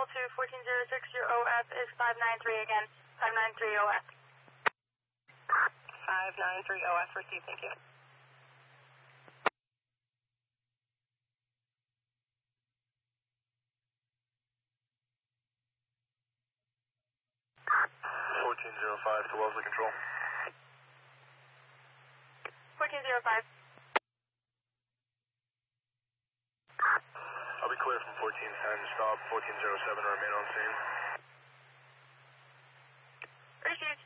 control to 14060 OF is 593 again. 593 OF. 593 OF received, thank you. to Wellesley Control. 1405. I'll be clear from 1410 to stop. 1407 remain on scene. Received.